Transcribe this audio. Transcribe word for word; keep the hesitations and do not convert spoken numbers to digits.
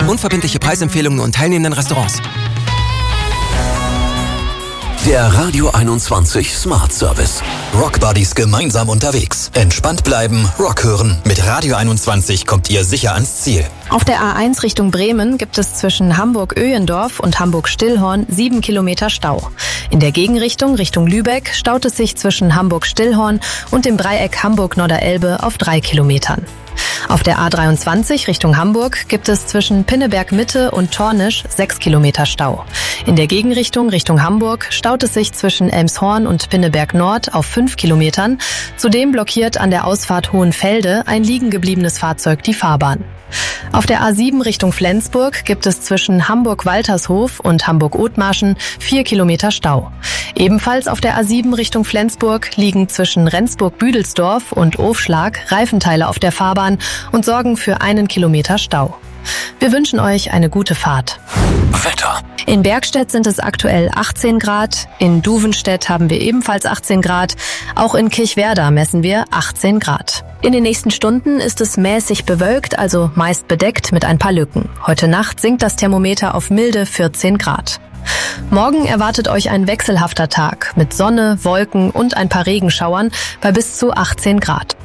Unverbindliche Preisempfehlungen und teilnehmenden Restaurants. Der Radio einundzwanzig Smart Service. Rock Buddies gemeinsam unterwegs. Entspannt bleiben, Rock hören. Mit Radio einundzwanzig kommt ihr sicher ans Ziel. Auf der A eins Richtung Bremen gibt es zwischen Hamburg-Öhendorf und Hamburg-Stillhorn sieben Kilometer Stau. In der Gegenrichtung Richtung Lübeck staut es sich zwischen Hamburg-Stillhorn und dem Dreieck Hamburg-Norderelbe auf drei Kilometern. Auf der A dreiundzwanzig Richtung Hamburg gibt es zwischen Pinneberg-Mitte und Tornisch sechs Kilometer Stau. In der Gegenrichtung Richtung Hamburg staut es sich zwischen Elmshorn und Pinneberg-Nord auf fünf Kilometern. Zudem blockiert an der Ausfahrt Hohenfelde ein liegen gebliebenes Fahrzeug die Fahrbahn. Auf der A sieben Richtung Flensburg gibt es zwischen Hamburg-Waltershof und Hamburg-Othmarschen vier Kilometer Stau. Ebenfalls auf der A sieben Richtung Flensburg liegen zwischen Rendsburg-Büdelsdorf und Ofschlag Reifenteile auf der Fahrbahn und sorgen für einen Kilometer Stau. Wir wünschen euch eine gute Fahrt. Wetter. In Bergstedt sind es aktuell achtzehn Grad, in Duvenstedt haben wir ebenfalls achtzehn Grad, auch in Kirchwerder messen wir achtzehn Grad. In den nächsten Stunden ist es mäßig bewölkt, also meist bedeckt mit ein paar Lücken. Heute Nacht sinkt das Thermometer auf milde vierzehn Grad. Morgen erwartet euch ein wechselhafter Tag mit Sonne, Wolken und ein paar Regenschauern bei bis zu achtzehn Grad.